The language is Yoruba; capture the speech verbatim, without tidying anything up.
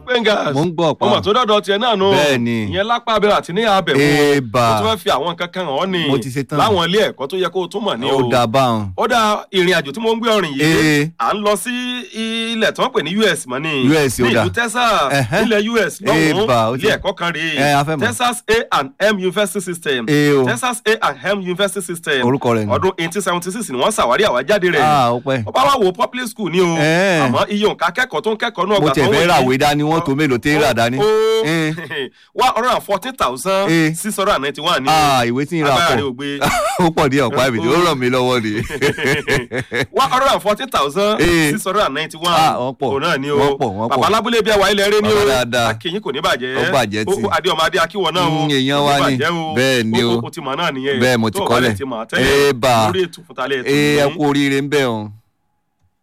Gbẹ̀ngà mo ń gbọ́ pa ọmọ tó dọ́dọ̀ tiẹ̀ náà nù bẹ́ẹ̀ni ìyẹn lápá abẹ́rẹ́ àti ní abẹ́ Eba. mo tún fẹ́ fi àwọn kankan hàn ọ́ ni Mo ti ṣe tán. láwọn ilé ẹ̀kọ́ tó yẹ kó o tún mọ̀ ní o ó dà báwọn. ó dá ìrìn àjò tí mo ń gbé ọrìn yìí Ee. à ń lọ sí ilẹ̀ tí wọ́n pè ní U S mọ́ ni U S, ó ní dà. ìlú Texas Ẹ̀hẹ́. nílẹ̀ U S Eba, ó lọ́hùn-ún ti- ilé ẹ̀kọ́ kan Ẹ, rèé a fẹ́ mọ̀. Texas A and M University System Ee o. Texas A and M University System Orúkọ rẹ̀ ni. ọdún eighteen seventy six ni wọ́n ṣàwárí àwájáde rẹ̀ Ah, ó pẹ́. ó bá wá wo public school ni o Ẹ̀. àmọ́ iye òǹkà akẹ́kọ̀ọ́ tó ń kẹ́kọ̀ọ́ náà mo ọgbà tiẹ̀ tó ń fẹ́ wọ̀nyí ràwé dání wọ́n tó mélòó tẹ́ rà dání. Eh. one hundred and fourteen thousand Eh. six hundred and ninety one ni Ah, ìwé tí ń ra agbára pọ̀ rẹ̀ ò gbé ó pọ̀ díẹ̀ ọ̀pá ìbìtì ó ràn mí lọ́wọ́ ni. one hundred and fourteen thousand Eh. six hundred and ninety one Ah, wọ́n pọ̀. òun náà ni o Wọ́n pọ̀, wọ́n pọ̀. bàbá alábúlé bí ẹwà ilẹ̀ rẹ ni Bàbá o dáadáa. akínyìn kò ní bàjẹ́ Ó bàjẹ́ tí. Ó- adé ọmọ adé akíwọ náà o Mm, èèyàn wa kò ní ni. bàjẹ́ o. Bẹ́ẹ̀ ni o. o ti mọ̀ náà nìyẹn Bẹ́ẹ̀ mo ti tó o bá kọ́lẹ̀. lè ti mọ̀ tẹ́lẹ̀ Eba. lórí ètò fúntalẹ̀ ètò ee ẹ yìí. kú oríire ń bẹ̀ ọ́n.